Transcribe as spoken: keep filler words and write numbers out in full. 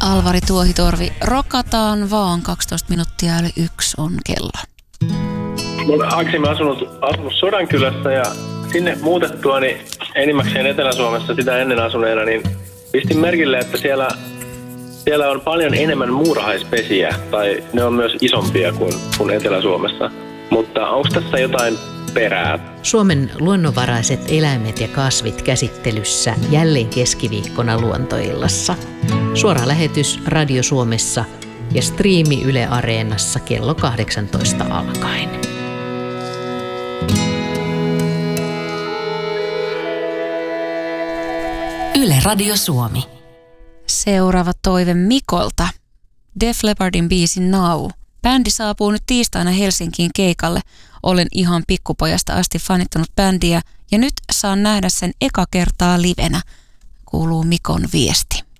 Alvari Tuohitorvi, rokataan vaan, kaksitoista minuuttia yli yksi on kello. Mä olen aikaisemmin asunut, asunut Sodankylässä ja sinne muutettua niin enimmäkseen Etelä-Suomessa sitä ennen asuneena, niin pistin merkille, että siellä, siellä on paljon enemmän muurahaispesiä, tai ne on myös isompia kuin, kuin Etelä-Suomessa. Mutta onko tässä jotain perää? Suomen luonnonvaraiset eläimet ja kasvit käsittelyssä jälleen keskiviikkona Luontoillassa. Suora lähetys Radio Suomessa ja striimi Yle Areenassa kello kahdeksantoista alkaen. Yle Radio Suomi. Seuraava toive Mikolta. Def Leppardin biisi Now. Bändi saapuu nyt tiistaina Helsinkiin keikalle. Olen ihan pikkupojasta asti fanittanut bändiä ja nyt saan nähdä sen eka kertaa livenä, kuuluu Mikon viesti.